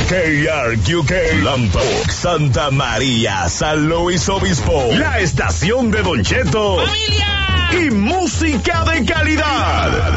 KRQK, Lambok, Santa María, San Luis Obispo, la estación de Don Cheto, ¡Familia! Y música de calidad.